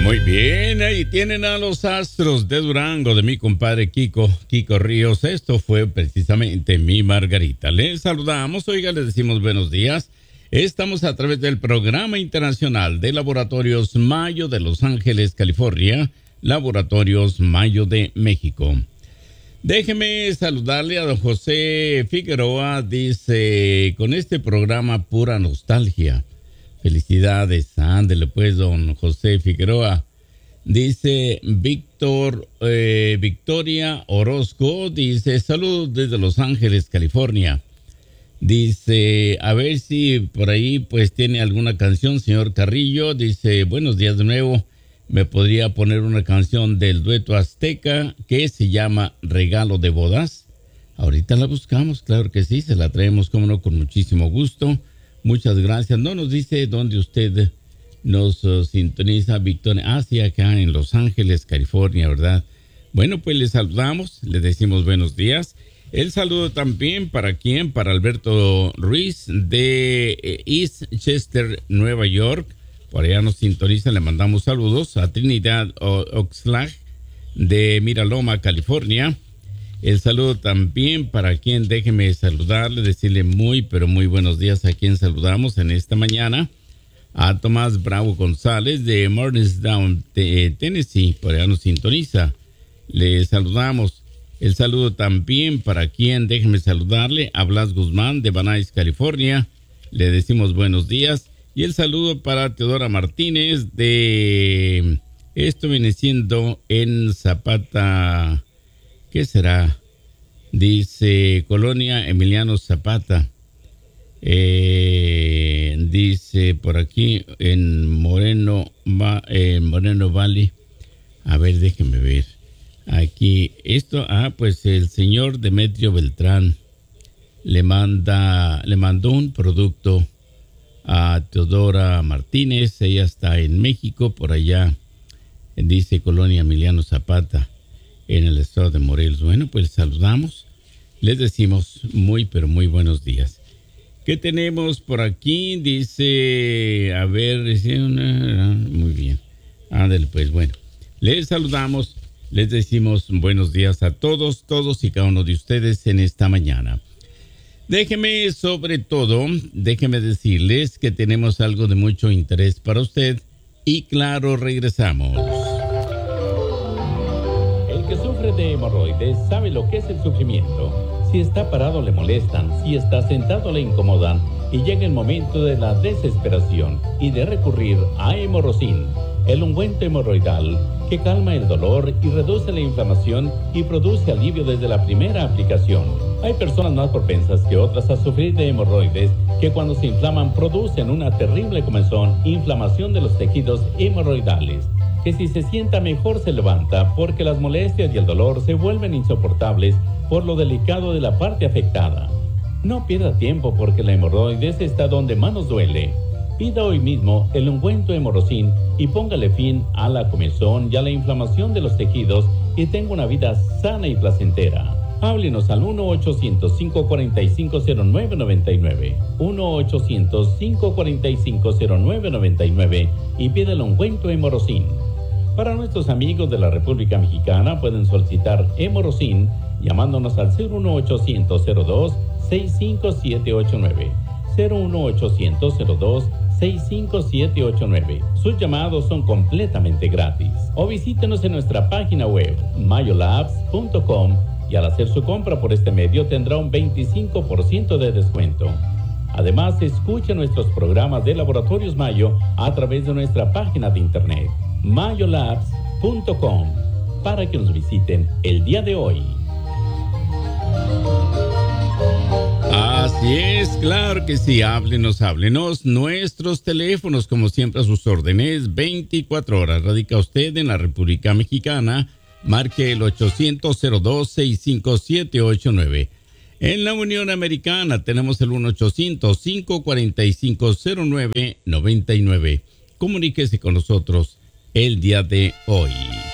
Muy bien, ahí tienen a los Astros de Durango de mi compadre Kiko Ríos. Esto fue precisamente Mi Margarita. Les saludamos, oiga, les decimos buenos días. Estamos a través del Programa Internacional de Laboratorios Mayo de Los Ángeles, California, Laboratorios Mayo de México. Déjeme saludarle a don José Figueroa, dice, con este programa pura nostalgia. Felicidades, ándele pues, don José Figueroa. Dice Victoria Orozco, dice, saludos desde Los Ángeles, California. Dice, a ver si por ahí pues tiene alguna canción, señor Carrillo. Dice, buenos días de nuevo. Me podría poner una canción del dueto azteca que se llama Regalo de Bodas. Ahorita la buscamos, claro que sí, se la traemos, como no, con muchísimo gusto. Muchas gracias. No nos dice dónde usted nos sintoniza, Victoria. Sí, acá en Los Ángeles, California, ¿verdad? Bueno, pues le saludamos, le decimos buenos días. El saludo también para quién, para Alberto Ruiz de East Chester, Nueva York. Por allá nos sintoniza, le mandamos saludos a Trinidad Oxlack de Miraloma, California. El saludo también para quien, déjeme saludarle, decirle muy, pero muy buenos días a quien saludamos en esta mañana. A Tomás Bravo González de Morningstown, Tennessee, por allá nos sintoniza. Le saludamos. El saludo también para quien, déjeme saludarle, a Blas Guzmán de Van Nuys, California. Le decimos buenos días. Y el saludo para Teodora Martínez de, esto viene siendo en Zapata, ¿qué será? Dice Colonia Emiliano Zapata. Dice por aquí en Moreno Valley. A ver, déjenme ver. Aquí, esto, pues el señor Demetrio Beltrán le mandó un producto a Teodora Martínez. Ella está en México, por allá, dice Colonia Emiliano Zapata, en el estado de Morelos. Bueno, pues les saludamos, les decimos muy, pero muy buenos días. ¿Qué tenemos por aquí? Dice, a ver, muy bien. Ándale, pues bueno, les saludamos, les decimos buenos días a todos y cada uno de ustedes en esta mañana. Déjeme decirles que tenemos algo de mucho interés para usted y claro, regresamos. El que sufre de hemorroides sabe lo que es el sufrimiento. Si está parado le molestan, si está sentado le incomodan y llega el momento de la desesperación y de recurrir a Hemorrocin, el ungüento hemorroidal que calma el dolor y reduce la inflamación y produce alivio desde la primera aplicación. Hay personas más propensas que otras a sufrir de hemorroides que cuando se inflaman producen una terrible comezón, inflamación de los tejidos hemorroidales, que si se sienta mejor se levanta porque las molestias y el dolor se vuelven insoportables por lo delicado de la parte afectada. No pierda tiempo porque la hemorroides está donde más nos duele. Pida hoy mismo el ungüento Hemorrocin y póngale fin a la comezón y a la inflamación de los tejidos y tenga una vida sana y placentera. Háblenos al 1-800-545-0999, 1-800-545-0999 y pida el ungüento Hemorrocin. Para nuestros amigos de la República Mexicana pueden solicitar Hemorrocin llamándonos al 01802-65789, 01800-02-65789. Sus llamados son completamente gratis. O visítenos en nuestra página web mayolabs.com y al hacer su compra por este medio tendrá un 25% de descuento. Además, escuche nuestros programas de Laboratorios Mayo a través de nuestra página de internet mayolabs.com para que nos visiten el día de hoy. Así es, claro que sí, háblenos. Nuestros teléfonos, como siempre, a sus órdenes, 24 horas. Radica usted en la República Mexicana, marque el 800-02-65789. En la Unión Americana tenemos el 1-800-545-0999. Comuníquese con nosotros el día de hoy.